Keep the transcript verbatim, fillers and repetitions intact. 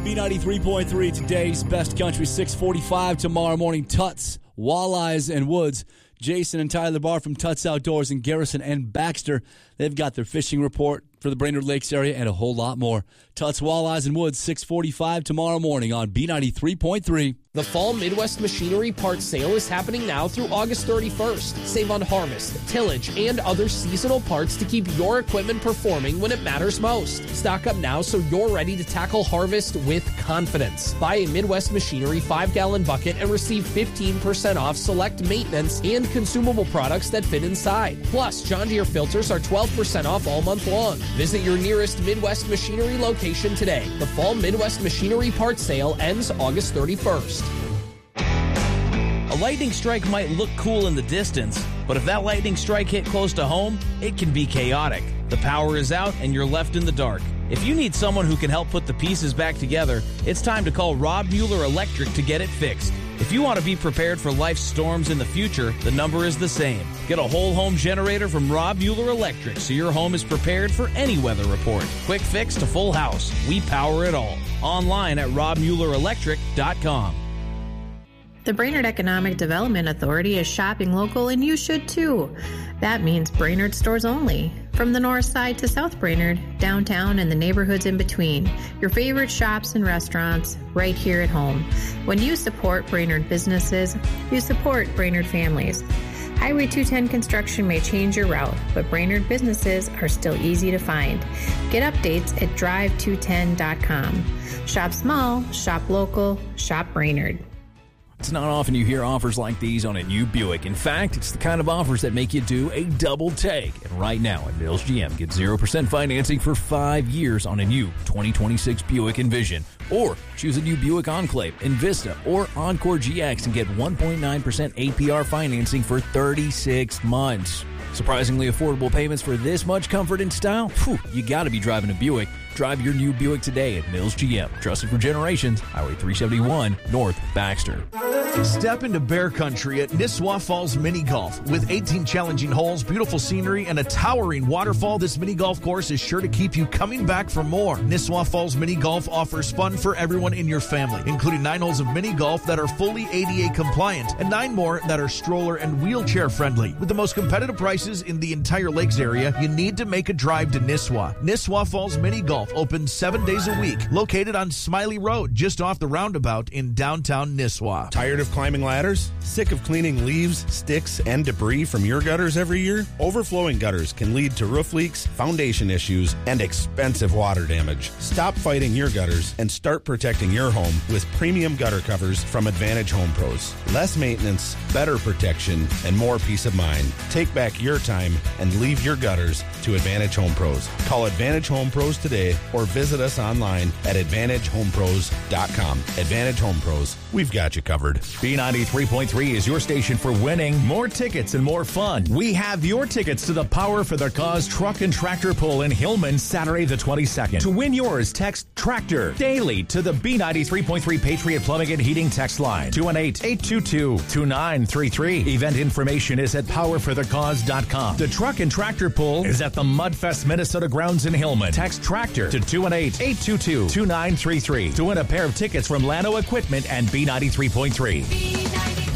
B ninety-three point three, today's best country, six forty-five tomorrow morning. Tuts, Walleyes, and Woods. Jason and Tyler Barr from Tuts Outdoors in Garrison and Baxter. They've got their fishing report for the Brainerd Lakes area and a whole lot more. Tuts, Walleyes, and Woods, six forty-five tomorrow morning on B ninety-three point three. The Fall Midwest Machinery Parts Sale is happening now through August thirty-first. Save on harvest, tillage, and other seasonal parts to keep your equipment performing when it matters most. Stock up now so you're ready to tackle harvest with confidence. Buy a Midwest Machinery five gallon bucket and receive fifteen percent off select maintenance and consumable products that fit inside. Plus, John Deere filters are twelve percent off all month long. Visit your nearest Midwest Machinery location today. The Fall Midwest Machinery Parts Sale ends August thirty-first. A lightning strike might look cool in the distance, but if that lightning strike hit close to home, it can be chaotic. The power is out and you're left in the dark. If you need someone who can help put the pieces back together, it's time to call Rob Mueller Electric to get it fixed. If you want to be prepared for life's storms in the future, the number is the same. Get a whole home generator from Rob Mueller Electric so your home is prepared for any weather report. Quick fix to full house. We power it all. Online at rob mueller electric dot com. The Brainerd Economic Development Authority is shopping local, and you should too. That means Brainerd stores only. From the north side to South Brainerd, downtown, and the neighborhoods in between. Your favorite shops and restaurants right here at home. When you support Brainerd businesses, you support Brainerd families. Highway two ten construction may change your route, but Brainerd businesses are still easy to find. Get updates at drive two ten dot com. Shop small, shop local, shop Brainerd. It's not often you hear offers like these on a new Buick. In fact, it's the kind of offers that make you do a double take. And right now at Mills G M, get zero percent financing for five years on a new twenty twenty-six Buick Envision. Or choose a new Buick Enclave, Envista, or Encore G X and get one point nine percent A P R financing for thirty-six months. Surprisingly affordable payments for this much comfort and style? Whew, you gotta be driving a Buick. Drive your new Buick today at Mills G M. Trusted for generations. Highway three seventy-one, North Baxter. Step into bear country at Nisswa Falls Mini Golf. With eighteen challenging holes, beautiful scenery, and a towering waterfall, this mini golf course is sure to keep you coming back for more. Nisswa Falls Mini Golf offers fun for everyone in your family, including nine holes of mini golf that are fully A D A compliant and nine more that are stroller and wheelchair friendly. With the most competitive prices in the entire Lakes area, you need to make a drive to Nisswa. Nisswa Falls Mini Golf opens seven days a week, located on Smiley Road, just off the roundabout in downtown Nisswa. Tired of climbing ladders? Sick of cleaning leaves, sticks, and debris from your gutters every year? Overflowing gutters can lead to roof leaks, foundation issues, and expensive water damage. Stop fighting your gutters and start protecting your home with premium gutter covers from Advantage Home Pros. Less maintenance, better protection, and more peace of mind. Take back your time and leave your gutters to Advantage Home Pros. Call Advantage Home Pros today or visit us online at advantage home pros dot com. Advantage Home Pros, we've got you covered. B ninety-three point three is your station for winning, more tickets, and more fun. We have your tickets to the Power for the Cause Truck and Tractor Pull in Hillman Saturday the twenty-second. To win yours, text TRACTOR daily to the B ninety-three point three Patriot Plumbing and Heating text line two one eight, eight two two, two nine three three. Event information is at power for the cause dot com. The Truck and Tractor Pull is at the Mudfest Minnesota grounds in Hillman. Text TRACTOR to two one eight, eight two two, two nine three three to win a pair of tickets from Lano Equipment and B ninety-three point three.